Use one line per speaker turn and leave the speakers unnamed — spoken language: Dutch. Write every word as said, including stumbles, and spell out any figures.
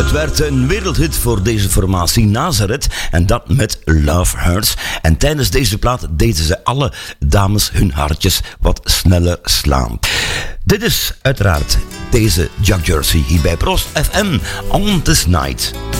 Het werd een wereldhit voor deze formatie Nazareth en dat met Love Hurts. En tijdens deze plaat deden ze alle dames hun hartjes wat sneller slaan. Dit is uiteraard deze Jack Jersey hier bij Prost F M on this night.